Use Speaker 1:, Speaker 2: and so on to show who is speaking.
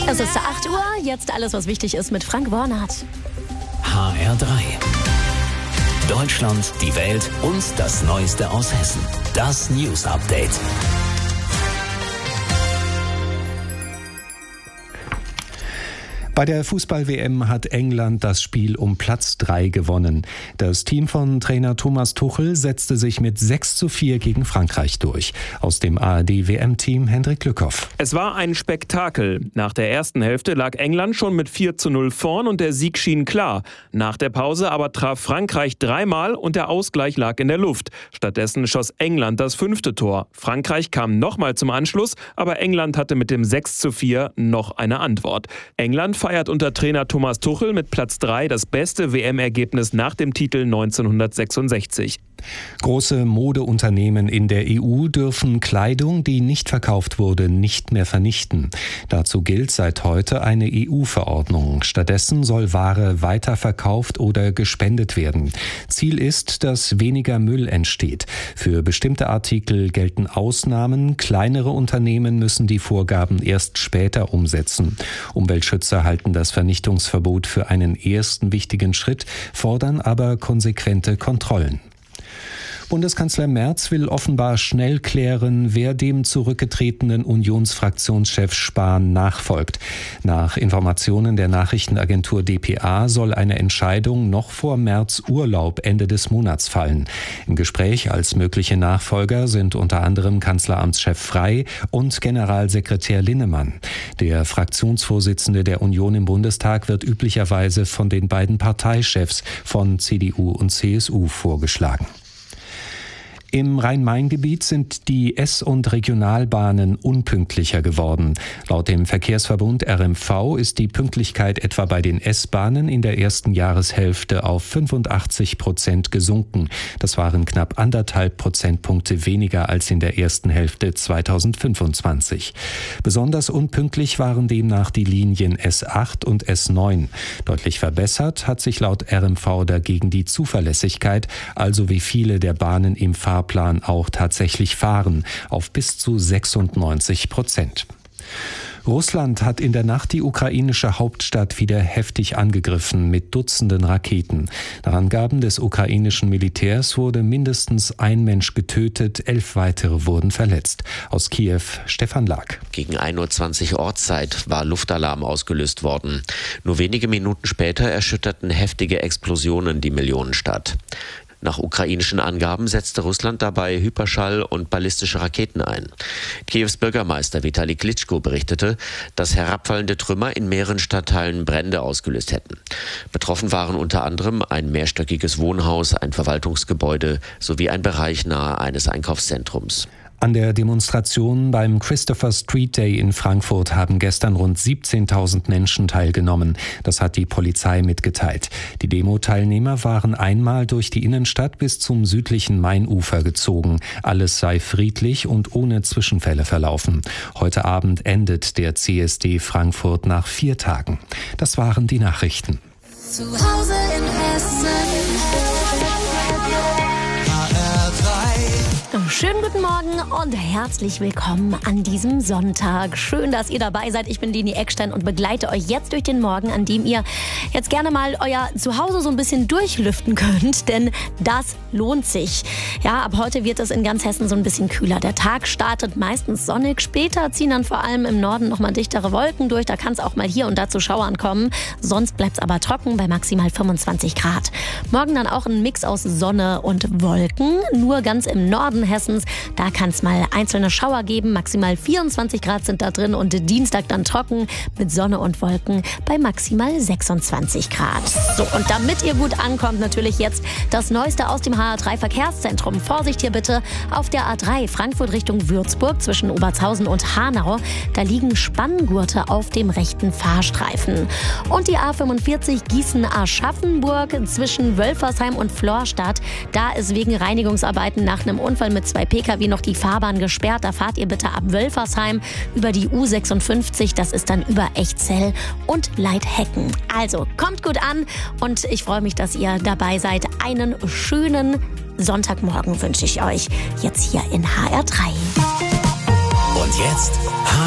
Speaker 1: Es ist 8 Uhr, jetzt alles, was wichtig ist mit Frank Warnert.
Speaker 2: HR3. Deutschland, die Welt und das Neueste aus Hessen. Das News Update.
Speaker 3: Bei der Fußball-WM hat England das Spiel um Platz 3 gewonnen. Das Team von Trainer Thomas Tuchel setzte sich mit 6:4 gegen Frankreich durch. Aus dem ARD-WM-Team Hendrik Lückhoff.
Speaker 4: Es war ein Spektakel. Nach der ersten Hälfte lag England schon mit 4:0 vorn und der Sieg schien klar. Nach der Pause aber traf Frankreich dreimal und der Ausgleich lag in der Luft. Stattdessen schoss England das 5. Tor. Frankreich kam nochmal zum Anschluss, aber England hatte mit dem 6:4 noch eine Antwort. England feiert unter Trainer Thomas Tuchel mit Platz 3 das beste WM-Ergebnis nach dem Titel 1966.
Speaker 3: Große Modeunternehmen in der EU dürfen Kleidung, die nicht verkauft wurde, nicht mehr vernichten. Dazu gilt seit heute eine EU-Verordnung. Stattdessen soll Ware weiterverkauft oder gespendet werden. Ziel ist, dass weniger Müll entsteht. Für bestimmte Artikel gelten Ausnahmen. Kleinere Unternehmen müssen die Vorgaben erst später umsetzen. Umweltschützer halten das Vernichtungsverbot für einen ersten wichtigen Schritt, fordern aber konsequente Kontrollen. Bundeskanzler Merz will offenbar schnell klären, wer dem zurückgetretenen Unionsfraktionschef Spahn nachfolgt. Nach Informationen der Nachrichtenagentur dpa soll eine Entscheidung noch vor Merz Urlaub Ende des Monats fallen. Im Gespräch als mögliche Nachfolger sind unter anderem Kanzleramtschef Frey und Generalsekretär Linnemann. Der Fraktionsvorsitzende der Union im Bundestag wird üblicherweise von den beiden Parteichefs von CDU und CSU vorgeschlagen. Im Rhein-Main-Gebiet sind die S- und Regionalbahnen unpünktlicher geworden. Laut dem Verkehrsverbund RMV ist die Pünktlichkeit etwa bei den S-Bahnen in der ersten Jahreshälfte auf 85% gesunken. Das waren knapp 1,5 Prozentpunkte weniger als in der ersten Hälfte 2025. Besonders unpünktlich waren demnach die Linien S8 und S9. Deutlich verbessert hat sich laut RMV dagegen die Zuverlässigkeit, also wie viele der Bahnen im Fahrplan auch tatsächlich fahren, auf bis zu 96%. Russland hat in der Nacht die ukrainische Hauptstadt wieder heftig angegriffen mit Dutzenden Raketen. Nach Angaben des ukrainischen Militärs wurde mindestens ein Mensch getötet, 11 weitere wurden verletzt. Aus Kiew Stefan Lag.
Speaker 5: Gegen 1:20 Uhr Ortszeit war Luftalarm ausgelöst worden. Nur wenige Minuten später erschütterten heftige Explosionen die Millionenstadt. Nach ukrainischen Angaben setzte Russland dabei Hyperschall- und ballistische Raketen ein. Kiews Bürgermeister Vitali Klitschko berichtete, dass herabfallende Trümmer in mehreren Stadtteilen Brände ausgelöst hätten. Betroffen waren unter anderem ein mehrstöckiges Wohnhaus, ein Verwaltungsgebäude sowie ein Bereich nahe eines Einkaufszentrums.
Speaker 3: An der Demonstration beim Christopher Street Day in Frankfurt haben gestern rund 17.000 Menschen teilgenommen. Das hat die Polizei mitgeteilt. Die Demo-Teilnehmer waren einmal durch die Innenstadt bis zum südlichen Mainufer gezogen. Alles sei friedlich und ohne Zwischenfälle verlaufen. Heute Abend endet der CSD Frankfurt nach 4 Tagen. Das waren die Nachrichten.
Speaker 6: Zu Hause in Hessen.
Speaker 1: Schönen guten Morgen und herzlich willkommen an diesem Sonntag. Schön, dass ihr dabei seid. Ich bin Leni Eckstein und begleite euch jetzt durch den Morgen, an dem ihr jetzt gerne mal euer Zuhause so ein bisschen durchlüften könnt, denn das lohnt sich. Ja, ab heute wird es in ganz Hessen so ein bisschen kühler. Der Tag startet meistens sonnig, später ziehen dann vor allem im Norden nochmal dichtere Wolken durch. Da kann es auch mal hier und da zu Schauern kommen. Sonst bleibt es aber trocken bei maximal 25 Grad. Morgen dann auch ein Mix aus Sonne und Wolken, nur ganz im Norden Hessens. Da kann es mal einzelne Schauer geben. Maximal 24 Grad sind da drin und Dienstag dann trocken mit Sonne und Wolken bei maximal 26 Grad. So, und damit ihr gut ankommt, natürlich jetzt das Neueste aus dem HR3 Verkehrszentrum. Vorsicht hier bitte auf der A3 Frankfurt Richtung Würzburg zwischen Obertshausen und Hanau. Da liegen Spanngurte auf dem rechten Fahrstreifen. Und die A45 Gießen-Aschaffenburg zwischen Wölfersheim und Florstadt. Da ist wegen Reinigungsarbeiten nach einem Unfall mit 2 Pkw noch die Fahrbahn gesperrt. Da fahrt ihr bitte ab Wölfersheim über die U56. Das ist dann über Echzell und Leithhecken. Also kommt gut an und ich freue mich, dass ihr dabei seid. Einen schönen Sonntagmorgen wünsche ich euch jetzt hier in HR3.
Speaker 2: Und jetzt